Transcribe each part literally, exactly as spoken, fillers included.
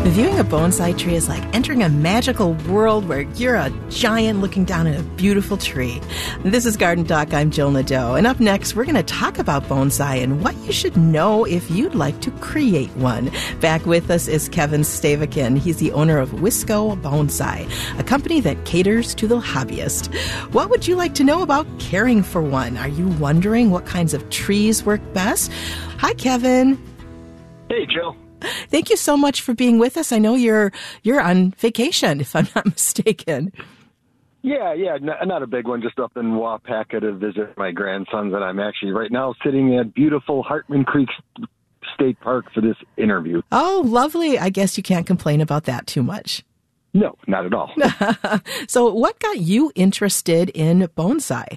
Viewing a bonsai tree is like entering a magical world where you're a giant looking down at a beautiful tree. This is Garden Talk. I'm Jill Nadeau. And up next, we're going to talk about bonsai and what you should know if you'd like to create one. Back with us is Kevin Stavikin. He's the owner of Wisco Bonsai, a company that caters to the hobbyist. What would you like to know about caring for one? Are you wondering what kinds of trees work best? Hi, Kevin. Hey, Jill. Thank you so much for being with us. I know you're you're on vacation, if I'm not mistaken. Yeah, yeah, n- not a big one, just up in Waupaca to visit my grandsons, and I'm actually right now sitting at beautiful Hartman Creek State Park for this interview. Oh, lovely. I guess you can't complain about that too much. No, not at all. So what got you interested in bonsai?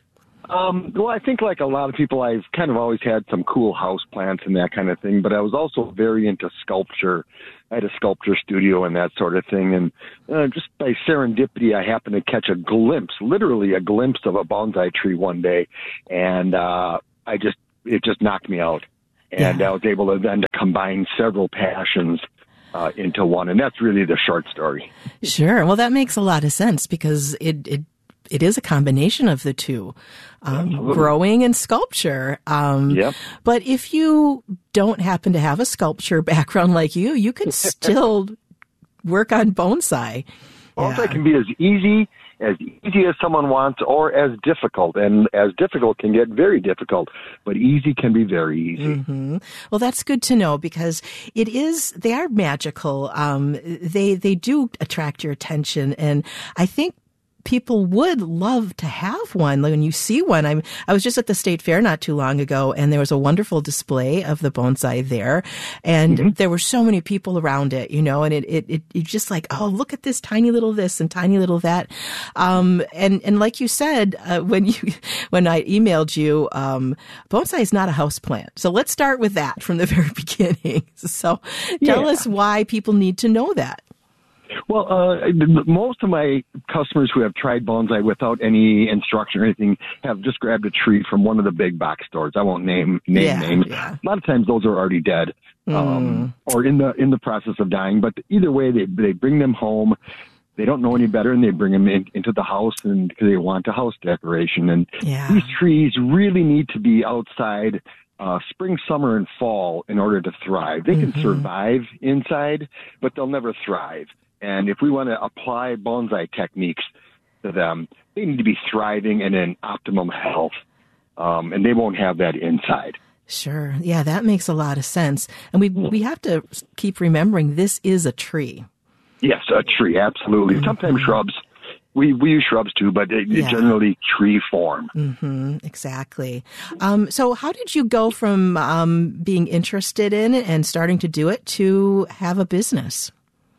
Um, well, I think like a lot of people, I've kind of always had some cool house plants and that kind of thing, but I was also very into sculpture. I had a sculpture studio and that sort of thing, and uh, just by serendipity, I happened to catch a glimpse, literally a glimpse of a bonsai tree one day, and uh, I just it just knocked me out, and yeah. I was able to then to combine several passions uh, into one, and that's really the short story. Sure. Well, that makes a lot of sense because it it. It is a combination of the two, um, growing and sculpture. Um, yep. But if you don't happen to have a sculpture background like you, you can still work on bonsai. Bonsai Yeah. can be as easy as easy as someone wants, or as difficult. And as difficult can get very difficult, but easy can be very easy. Mm-hmm. Well, that's good to know because it is. They are magical. Um, they they do attract your attention, and I think people would love to have one. When you see one, I I was just at the state fair not too long ago, and there was a wonderful display of the bonsai there, and mm-hmm. there were so many people around it, you know, and it it it you just like, oh, look at this tiny little this and tiny little that, um, and and like you said uh, when you when I emailed you, um, bonsai is not a house plant, so let's start with that from the very beginning. So tell yeah. us why people need to know that. Well, uh, most of my customers who have tried bonsai without any instruction or anything have just grabbed a tree from one of the big box stores. I won't name name yeah, names. Yeah. A lot of times those are already dead um, mm. or in the in the process of dying. But either way, they they bring them home. They don't know any better, and they bring them in, into the house, and because they want a house decoration. And yeah. these trees really need to be outside Uh, spring, summer, and fall in order to thrive. They can mm-hmm. survive inside, but they'll never thrive. And if we want to apply bonsai techniques to them, they need to be thriving and in optimum health, um, and they won't have that inside. Sure. Yeah, that makes a lot of sense. And we we have to keep remembering this is a tree. Yes, a tree, absolutely. Mm-hmm. Sometimes shrubs. We we use shrubs too, but it, yeah. generally tree form. Mm-hmm, exactly. Um, so how did you go from um, being interested in it and starting to do it to have a business?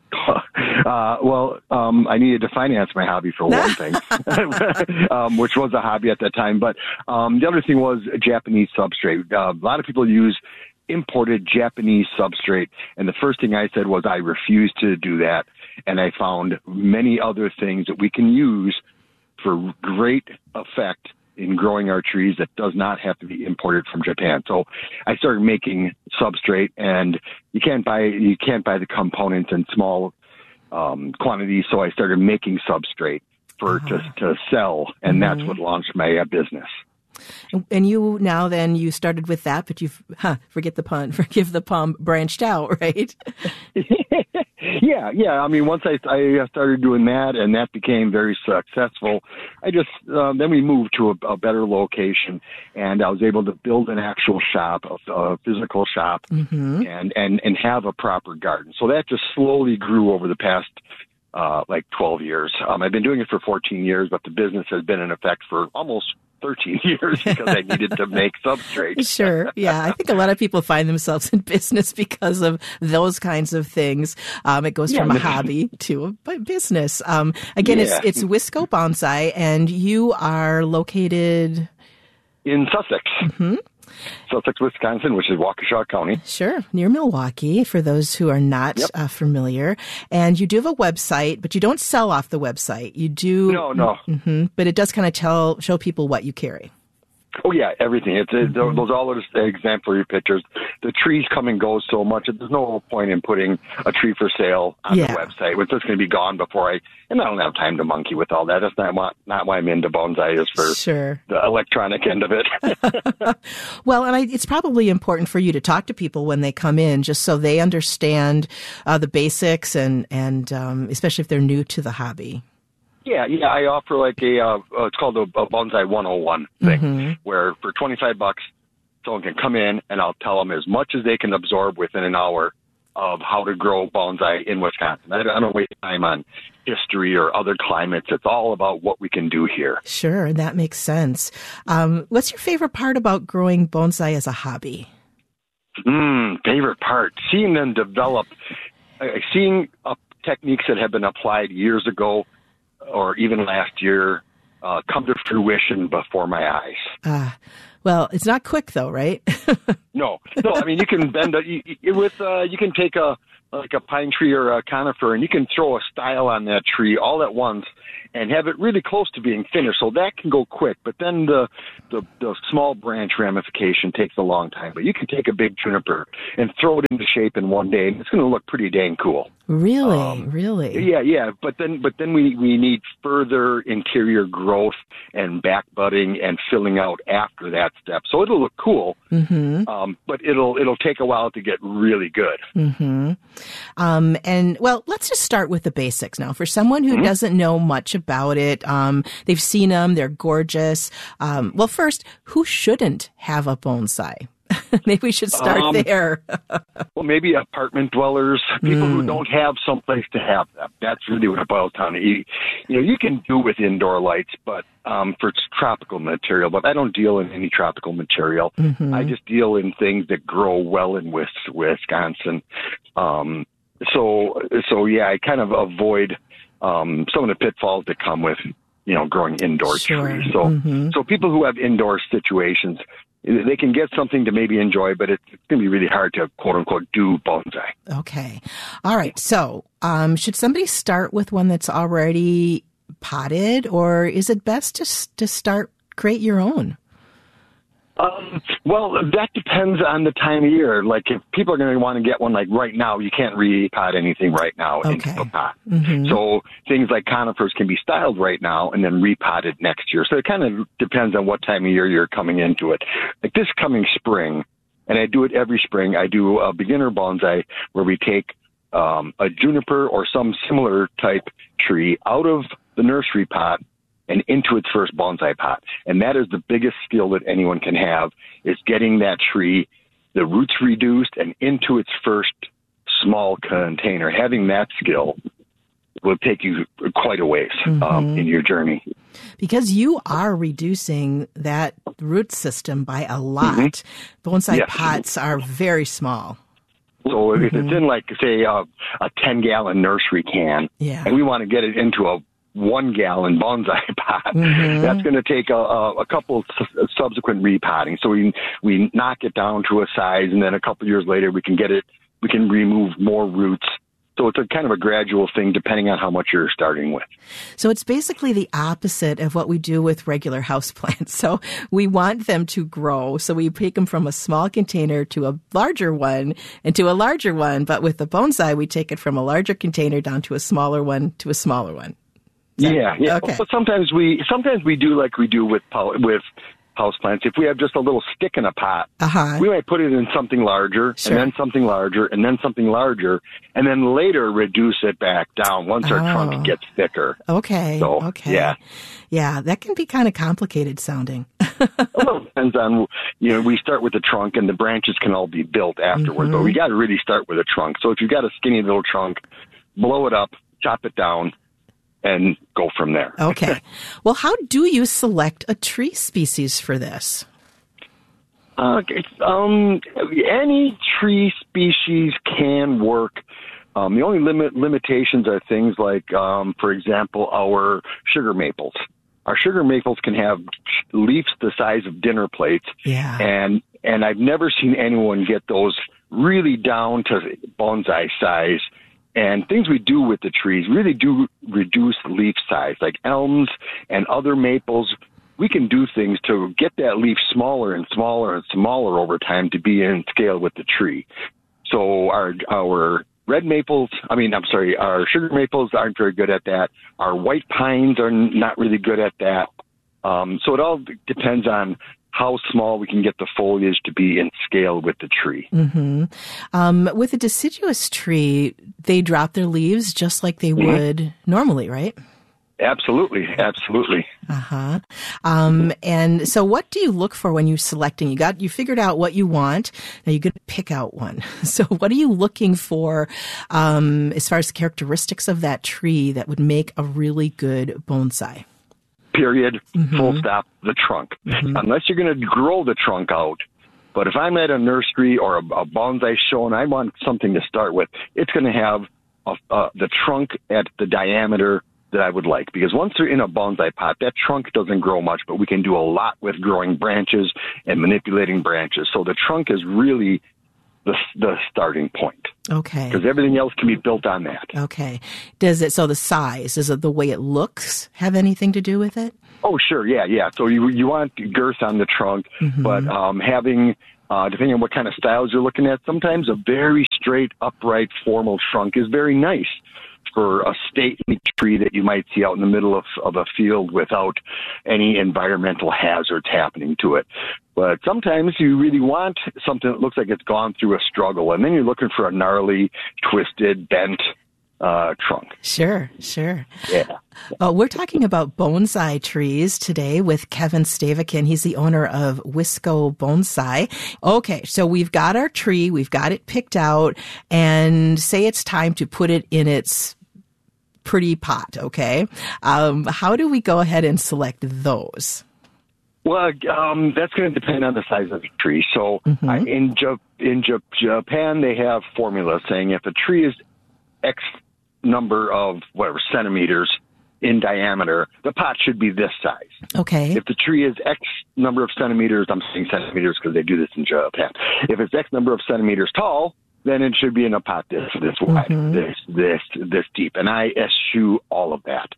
Uh, well, um, I needed to finance my hobby for one thing, um, which was a hobby at that time. But um, the other thing was a Japanese substrate. Uh, a lot of people use imported Japanese substrate. And the first thing I said was I refuse to do that. And I found many other things that we can use for great effect in growing our trees that does not have to be imported from Japan. So I started making substrate, and you can't buy you can't buy the components in small um, quantities. So I started making substrate for uh-huh. to to sell, and mm-hmm. that's what launched my uh, business. And you now then you started with that, but you've huh, forget the pun, forgive the pun, branched out, right? yeah, yeah. I mean, once I, I started doing that, and that became very successful, I just um, then we moved to a, a better location, and I was able to build an actual shop, a, a physical shop, mm-hmm. and, and and have a proper garden. So that just slowly grew over the past uh, like twelve years. Um, I've been doing it for fourteen years, but the business has been in effect for almost thirteen years because I needed to make substrate. Sure. Yeah. I think a lot of people find themselves in business because of those kinds of things. Um, it goes yeah, from a hobby to a business. Um, again, yeah. it's, it's Wisco Bonsai, and you are located in Sussex. Mm-hmm. Sussex, Wisconsin, which is Waukesha County. Sure, near Milwaukee, for those who are not yep. uh, familiar. And you do have a website, but you don't sell off the website. You do... No, no. Mm-hmm, but it does kind of tell show people what you carry. Oh yeah, everything. It's mm-hmm. it, those all are exemplary pictures. The trees come and go so much that there's no point in putting a tree for sale on yeah. the website. It's just going to be gone before I. And I don't have time to monkey with all that. That's not why, not why I'm into bonsai. Is for sure. the electronic end of it. Well, and I, it's probably important for you to talk to people when they come in, just so they understand uh, the basics, and and um, especially if they're new to the hobby. Yeah, yeah, I offer like a, uh, uh, it's called a, a Bonsai one oh one thing, mm-hmm. where for twenty-five bucks, someone can come in and I'll tell them as much as they can absorb within an hour of how to grow bonsai in Wisconsin. I, I don't waste time on history or other climates. It's all about what we can do here. Sure, that makes sense. Um, what's your favorite part about growing bonsai as a hobby? Mm, favorite part, seeing them develop, uh, seeing uh, techniques that have been applied years ago or even last year, uh, come to fruition before my eyes. Ah, uh, well, it's not quick though, right? no, no. I mean, you can bend a, you, you, with, uh, you can take a, like a pine tree or a conifer, and you can throw a style on that tree all at once and have it really close to being finished. So that can go quick, but then the, the, the small branch ramification takes a long time. But you can take a big juniper and throw it into shape in one day, and it's going to look pretty dang cool. Really, um, really, yeah, yeah. But then, but then we we need further interior growth and back budding and filling out after that step. So it'll look cool, mm-hmm. um, but it'll it'll take a while to get really good. Mm-hmm. Um, and well, let's just start with the basics now. For someone who mm-hmm. doesn't know much about it, um, they've seen them; they're gorgeous. Um, well, first, who shouldn't have a bonsai? Maybe we should start um, there. Well, maybe apartment dwellers, people mm. who don't have someplace to have them. That's really what it boils down to. You, you know, you can do with indoor lights, but um, for tropical material. But I don't deal in any tropical material. Mm-hmm. I just deal in things that grow well in Wisconsin. Um, so, so yeah, I kind of avoid um, some of the pitfalls that come with, you know, growing indoor sure. trees. So, mm-hmm. so people who have indoor situations, they can get something to maybe enjoy, but it's going to be really hard to, quote unquote, do bonsai. Okay. All right. So um, should somebody start with one that's already potted, or is it best to, to start, create your own? Um, well, that depends on the time of year. Like, if people are going to want to get one, like right now, you can't repot anything right now okay. into a pot. Mm-hmm. So things like conifers can be styled right now and then repotted next year. So it kind of depends on what time of year you're coming into it. Like this coming spring, and I do it every spring, I do a beginner bonsai where we take um, a juniper or some similar type tree out of the nursery pot and into its first bonsai pot. And that is the biggest skill that anyone can have, is getting that tree, the roots reduced, and into its first small container. Having that skill will take you quite a ways mm-hmm. um, in your journey. Because you are reducing that root system by a lot. Mm-hmm. Bonsai yes. pots are very small. So mm-hmm. if it's in, like, say, uh, a ten-gallon nursery can, yeah. and we want to get it into a one-gallon bonsai pot, mm-hmm. that's going to take a, a, a couple su- subsequent repotting. So we we knock it down to a size, and then a couple years later we can get it, we can remove more roots. So it's a kind of a gradual thing depending on how much you're starting with. So it's basically the opposite of what we do with regular houseplants. So we want them to grow. So we take them from a small container to a larger one and to a larger one. But with the bonsai, we take it from a larger container down to a smaller one to a smaller one. That, yeah, yeah. Okay. But sometimes we sometimes we do like we do with with houseplants. If we have just a little stick in a pot, uh-huh. we might put it in something larger, sure. and then something larger, and then something larger, and then later reduce it back down once our oh. trunk gets thicker. Okay. So, okay. Yeah. Yeah, that can be kind of complicated sounding. Well, it depends on, you know, we start with the trunk, and the branches can all be built afterward, mm-hmm. but we got to really start with a trunk. So if you've got a skinny little trunk, blow it up, chop it down, and go from there. Okay. Well, how do you select a tree species for this? Uh, it's, um, any tree species can work. Um, the only limit limitations are things like, um, for example, our sugar maples. Our sugar maples can have leaves the size of dinner plates. Yeah. And, and I've never seen anyone get those really down to bonsai size. And things we do with the trees really do reduce leaf size, like elms and other maples. we can do things to get that leaf smaller and smaller and smaller over time to be in scale with the tree. So our our red maples, I mean, I'm sorry, our sugar maples aren't very good at that. Our white pines are not really good at that. Um, so it all depends on how small we can get the foliage to be in scale with the tree. Mm-hmm. Um, with a deciduous tree, they drop their leaves just like they mm-hmm. would normally, right? Absolutely, absolutely. Uh-huh. Um, and so what do you look for when you're selecting? You got, you figured out what you want. Now you got to pick out one. So what are you looking for, um, as far as the characteristics of that tree that would make a really good bonsai? Period. Mm-hmm. Full stop. The trunk. Mm-hmm. Unless you're going to grow the trunk out. But if I'm at a nursery or a, a bonsai show and I want something to start with, it's going to have a, uh, the trunk at the diameter that I would like, because once they're in a bonsai pot, that trunk doesn't grow much, but we can do a lot with growing branches and manipulating branches. So the trunk is really the the starting point. Okay. Because everything else can be built on that. Okay. Does it, so the size, does it, the way it looks have anything to do with it? Oh, sure. Yeah, yeah. So you you want girth on the trunk, mm-hmm. but um, having, uh, depending on what kind of styles you're looking at, sometimes a very straight, upright, formal trunk is very nice for a stately tree that you might see out in the middle of, of a field without any environmental hazards happening to it. But sometimes you really want something that looks like it's gone through a struggle, and then you're looking for a gnarly, twisted, bent uh, trunk. Sure, sure. Yeah. Uh, we're talking about bonsai trees today with Kevin Stavikin. He's the owner of Wisco Bonsai. Okay, so we've got our tree, we've got it picked out, and say it's time to put it in its pretty pot, okay? Um, how do we go ahead and select those? Well, um, that's going to depend on the size of the tree. So mm-hmm. I, in, J- in J- Japan, they have formulas saying if a tree is X number of whatever centimeters in diameter, the pot should be this size. Okay. If the tree is X number of centimeters, I'm saying centimeters because they do this in Japan. If it's X number of centimeters tall, then it should be in a pot this this wide, mm-hmm. this this this deep, and I eschew all of that.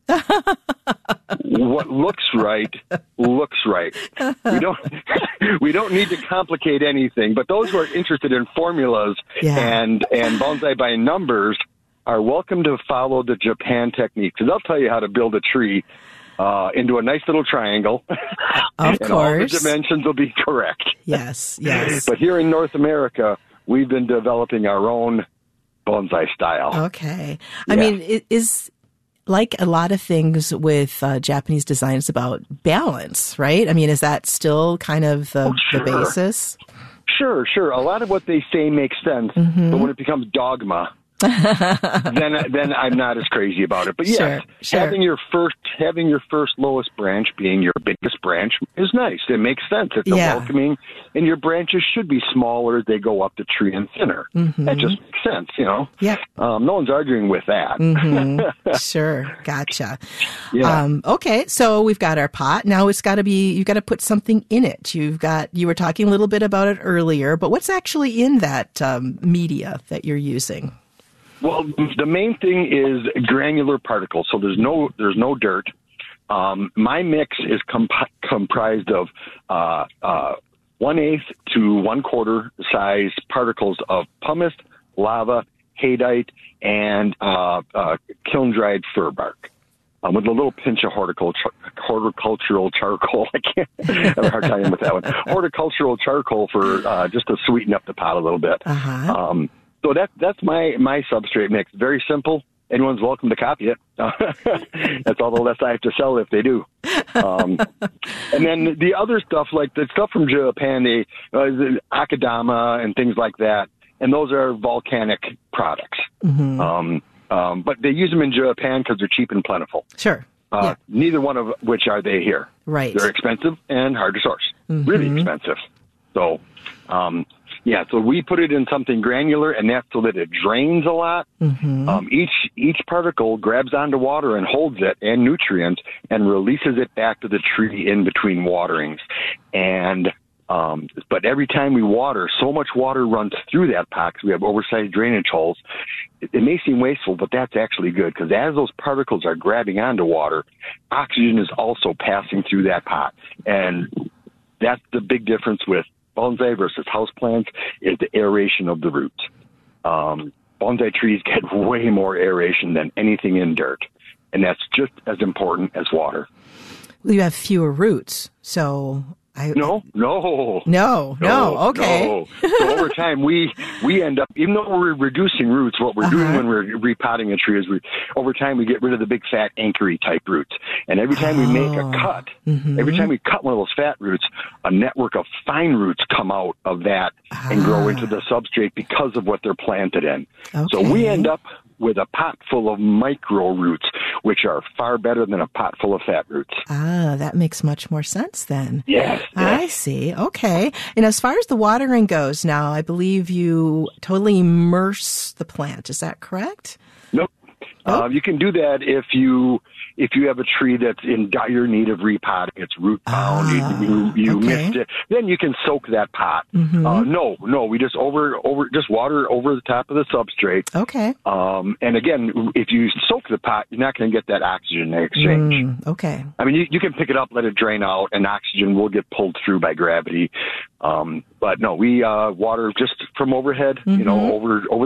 What looks right looks right. We don't we don't need to complicate anything. But those who are interested in formulas yeah. and and bonsai by numbers are welcome to follow the Japan technique, because they'll tell you how to build a tree uh, into a nice little triangle. Of and course. all the dimensions will be correct. Yes, yes. But here in North America, we've been developing our own bonsai style. Okay. I yeah. mean, it is like a lot of things with uh, Japanese design, it's about balance, right? I mean, is that still kind of the, oh, sure. the basis? Sure, sure. A lot of what they say makes sense, mm-hmm. but when it becomes dogma, then then I'm not as crazy about it. But yes, sure, sure. having your first having your first lowest branch being your biggest branch is nice. It makes sense. It's yeah. a welcoming, and your branches should be smaller as they go up the tree and thinner. Mm-hmm. That just makes sense, you know. Yeah. Um, no one's arguing with that. Mm-hmm. Sure, gotcha. Yeah. Um, okay, so we've got our pot. Now it's got to be. You've got to put something in it. You've got. You were talking a little bit about it earlier, but what's actually in that um, media that you're using? Well, the main thing is granular particles. So there's no there's no dirt. Um, my mix is comp- comprised of uh, uh, one eighth to one quarter size particles of pumice, lava, haydite, and uh, uh, kiln dried fir bark. Um, with a little pinch of horticultural, horticultural charcoal. I can't I have a hard time with that one. Horticultural charcoal for uh, just to sweeten up the pot a little bit. Uh-huh. Um, So that, that's my, my substrate mix. Very simple. Anyone's welcome to copy it. That's all the less I have to sell if they do. Um, and then the other stuff, like the stuff from Japan, they, uh, Akadama and things like that, and those are volcanic products. Mm-hmm. Um, um, but they use them in Japan because they're cheap and plentiful. Sure. Uh, yeah. Neither one of which are they here. Right. They're expensive and hard to source. Mm-hmm. Really expensive. So, um, yeah, so we put it in something granular, and that's so that it drains a lot. Mm-hmm. Um, each each particle grabs onto water and holds it and nutrients and releases it back to the tree in between waterings. And Um, but every time we water, so much water runs through that pot because we have oversized drainage holes. It, it may seem wasteful, but that's actually good because as those particles are grabbing onto water, oxygen is also passing through that pot. And that's the big difference with bonsai versus houseplants is the aeration of the roots. Um, bonsai trees get way more aeration than anything in dirt, and that's just as important as water. Well, you have fewer roots, so I no, no, no, no. Okay. No. So over time, we we end up, even though we're reducing roots, what we're uh-huh. doing when we're repotting a tree is we, over time, we get rid of the big fat anchory type roots. And every time oh. we make a cut, mm-hmm. every time we cut one of those fat roots, a network of fine roots come out of that ah. and grow into the substrate because of what they're planted in. Okay. So we end up with a pot full of micro roots, which are far better than a pot full of fat roots. Ah, that makes much more sense then. Yes. I yes. see. Okay. And as far as the watering goes now, I believe you totally immerse the plant. Is that correct? Nope. Oh. Uh, you can do that if you if you have a tree that's in dire need of repotting, it's root bound, ah, you, you, you okay. missed it, then you can soak that pot. Mm-hmm. Uh, no, no, we just over over just water over the top of the substrate. Okay. Um, and again, if you soak the pot, you're not going to get that oxygen exchange. Mm, okay. I mean, you, you can pick it up, let it drain out, and oxygen will get pulled through by gravity. Um, but no, we uh, water just from overhead, mm-hmm. you know, over over.